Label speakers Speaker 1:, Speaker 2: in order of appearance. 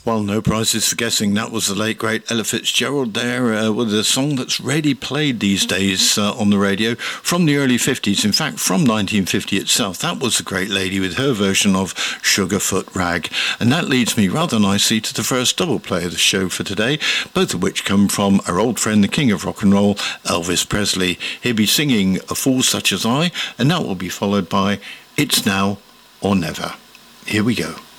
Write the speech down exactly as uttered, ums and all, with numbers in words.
Speaker 1: Well, no prizes for guessing. That was the late, great Ella Fitzgerald there uh, with a song that's rarely played these days uh, on the radio from the early fifties. In fact, from nineteen fifty itself. That was the great lady with her version of Sugarfoot Rag. And that leads me rather nicely to the first double play of the show for today, both of which come from our old friend, the king of rock and roll, Elvis Presley. He'll be singing A Fool Such As I, and that will be followed by It's Now or Never. Here we go.